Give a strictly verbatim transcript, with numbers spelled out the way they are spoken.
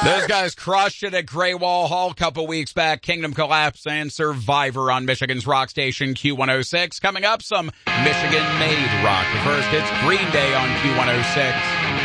Those guys crushed it at Great Wall Hall a couple weeks back. Kingdom Collapse and Survivor on Michigan's rock station Q one oh six. Coming up, some Michigan-made rock. But first, it's Green Day on Q one oh six.